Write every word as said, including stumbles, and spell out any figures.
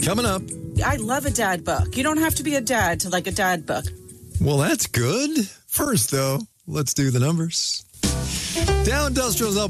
Coming up. I love a dad book. You don't have to be a dad to like a dad book. Well, that's good. First, though, let's do the numbers. Dow Industrial's up